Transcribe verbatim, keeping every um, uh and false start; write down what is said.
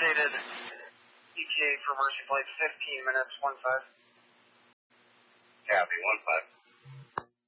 stated E T A for Mercy Flight fifteen minutes, one five. Copy, one five.